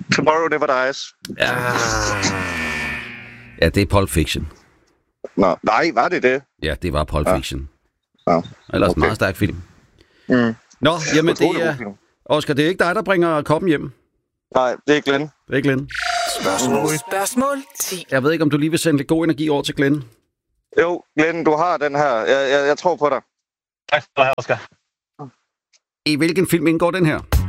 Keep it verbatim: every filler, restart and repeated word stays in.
Tomorrow Never Dies. Ja, ja det er Pulp Fiction. Nå, nej, var det det? Ja, det var Pulp ja. Fiction. Ja. Ellers Okay. en meget stærk film. Mm. Nå, jamen det Utrolig god er... film. Oscar, det er ikke dig, der bringer koppen hjem. Nej, det er Glenn. Det er Glenn. Spørgsmål. Spørgsmål ti. Jeg ved ikke, om du lige vil sende lidt god energi over til Glenn. Jo, Glenn, du har den her. Jeg, jeg, jeg tror på dig. Tak skal du have, Oscar. I hvilken film indgår den her?